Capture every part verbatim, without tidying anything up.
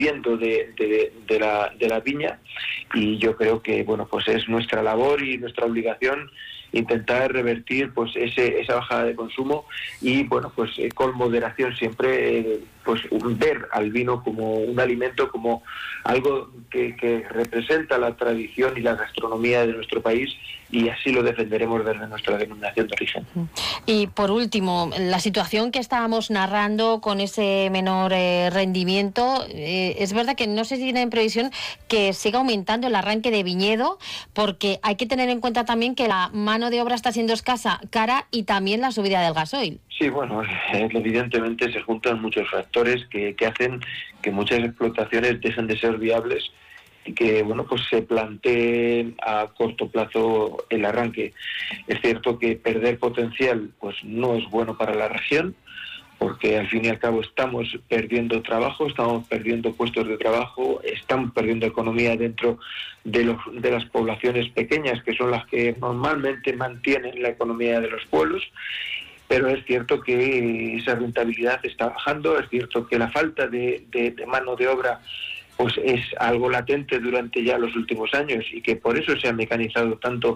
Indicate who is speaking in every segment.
Speaker 1: viviendo de, de, de, la, de la viña, y yo creo que bueno, pues es nuestra labor y nuestra obligación intentar revertir pues ese, esa bajada de consumo y bueno, pues eh, con moderación siempre, eh, pues ver al vino como un alimento, como algo que, que representa la tradición y la gastronomía de nuestro país, y así lo defenderemos desde nuestra denominación de origen.
Speaker 2: Y por último, la situación que estábamos narrando con ese menor eh, rendimiento, eh, es verdad que no se tiene en previsión que siga aumentando el arranque de viñedo, porque hay que tener en cuenta también que la mano de obra está siendo escasa, cara, y también la subida del gasoil.
Speaker 1: Sí, bueno, evidentemente se juntan muchos factores que, que hacen que muchas explotaciones dejen de ser viables y que bueno, pues se plantee a corto plazo el arranque. Es cierto que perder potencial pues no es bueno para la región, porque al fin y al cabo estamos perdiendo trabajo, estamos perdiendo puestos de trabajo, estamos perdiendo economía dentro de, los, de las poblaciones pequeñas, que son las que normalmente mantienen la economía de los pueblos. Pero es cierto que esa rentabilidad está bajando, es cierto que la falta de, de, de mano de obra pues es algo latente durante ya los últimos años, y que por eso se ha mecanizado tanto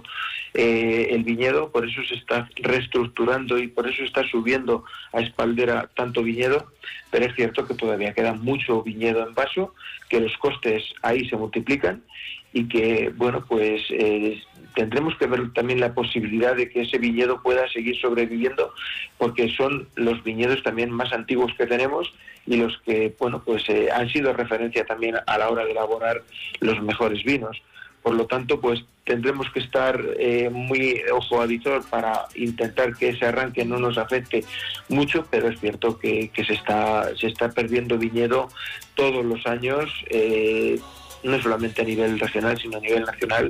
Speaker 1: eh, el viñedo, por eso se está reestructurando y por eso está subiendo a espaldera tanto viñedo. Pero es cierto que todavía queda mucho viñedo en vaso, que los costes ahí se multiplican y que, bueno, pues eh, tendremos que ver también la posibilidad de que ese viñedo pueda seguir sobreviviendo, porque son los viñedos también más antiguos que tenemos y los que, bueno, pues eh, han sido referencia también a la hora de elaborar los mejores vinos. Por lo tanto, pues tendremos que estar eh, muy ojo a visor para intentar que ese arranque no nos afecte mucho, pero es cierto que, que se está se está perdiendo viñedo todos los años, eh, no solamente a nivel regional, sino a nivel nacional.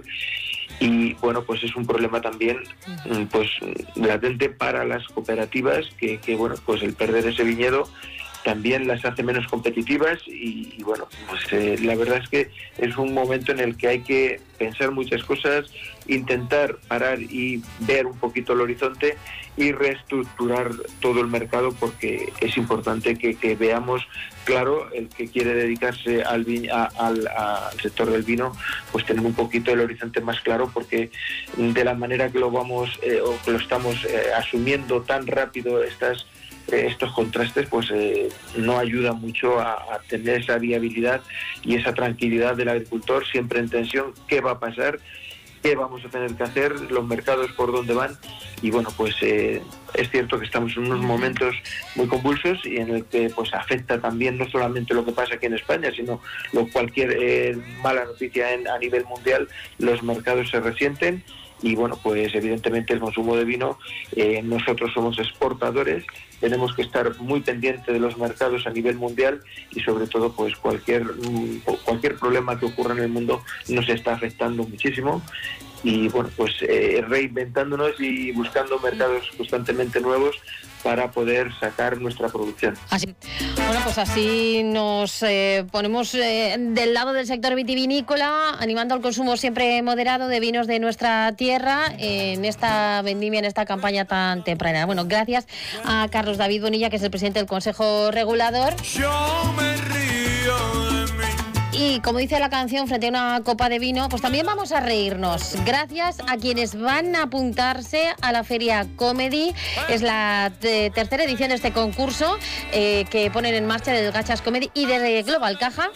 Speaker 1: Y bueno, pues es un problema también pues latente para las cooperativas, que, que bueno, pues el perder ese viñedo también las hace menos competitivas y, y bueno, pues eh, la verdad es que es un momento en el que hay que pensar muchas cosas, intentar parar y ver un poquito el horizonte y reestructurar todo el mercado, porque es importante que, que veamos claro, el que quiere dedicarse al, vi- a, al, al sector del vino, pues tener un poquito el horizonte más claro, porque de la manera que lo vamos eh, o que lo estamos eh, asumiendo tan rápido estas estos contrastes, pues eh, no ayuda mucho a, a tener esa viabilidad y esa tranquilidad del agricultor, siempre en tensión, qué va a pasar, qué vamos a tener que hacer, los mercados por dónde van. Y bueno, pues eh, es cierto que estamos en unos momentos muy convulsos y en el que pues afecta también no solamente lo que pasa aquí en España, sino lo, cualquier eh, mala noticia en, a nivel mundial, los mercados se resienten. Y bueno, pues evidentemente el consumo de vino, eh, nosotros somos exportadores, tenemos que estar muy pendientes de los mercados a nivel mundial y sobre todo pues cualquier, cualquier problema que ocurra en el mundo nos está afectando muchísimo. Y bueno, pues eh, reinventándonos y buscando mercados constantemente nuevos para poder sacar nuestra producción.
Speaker 2: Así, bueno, pues así nos eh, ponemos eh, del lado del sector vitivinícola, animando al consumo siempre moderado de vinos de nuestra tierra en esta vendimia, en esta campaña tan temprana. Bueno, gracias a Carlos David Bonilla, que es el presidente del Consejo Regulador.
Speaker 3: Yo me río de mí.
Speaker 2: Y como dice la canción, frente a una copa de vino, pues también vamos a reírnos. Gracias a quienes van a apuntarse a la Feria Comedy. Es la te- tercera edición de este concurso eh, que ponen en marcha del Gachas Comedy y de Global Caja.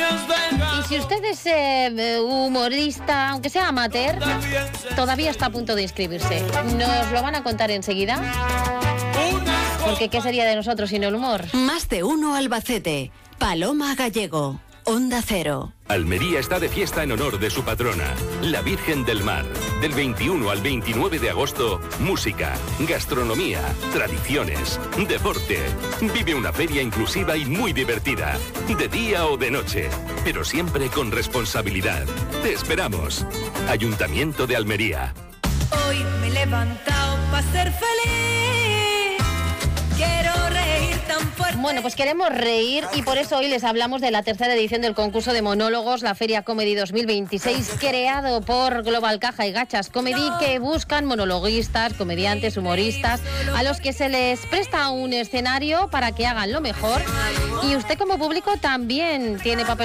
Speaker 2: Y si usted es eh, humorista, aunque sea amateur, todavía está a punto de inscribirse. Nos lo van a contar enseguida. Porque ¿qué sería de nosotros sin el humor?
Speaker 4: Más de uno Albacete. Paloma Gallego. Onda Cero.
Speaker 5: Almería está de fiesta en honor de su patrona, la Virgen del Mar. Del veintiuno al veintinueve de agosto, música, gastronomía, tradiciones, deporte. Vive una feria inclusiva y muy divertida, de día o de noche, pero siempre con responsabilidad. Te esperamos. Ayuntamiento de Almería.
Speaker 6: Hoy me he levantado para ser feliz. Quiero reír
Speaker 2: Bueno, pues queremos reír y por eso hoy les hablamos de la tercera edición del concurso de monólogos, la Feria Comedy dos mil veintiséis, creado por Global Caja y Gachas Comedy, que buscan monologuistas, comediantes, humoristas, a los que se les presta un escenario para que hagan lo mejor. Y usted como público también tiene papel